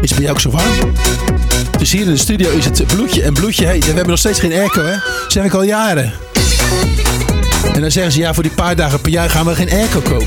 Is het bij jou ook zo warm? Dus hier in de studio is het bloedje en bloedje. Hey, we hebben nog steeds geen airco, hè? Zeg ik al jaren. En dan zeggen ze, ja, voor die paar dagen per jaar gaan we geen airco kopen.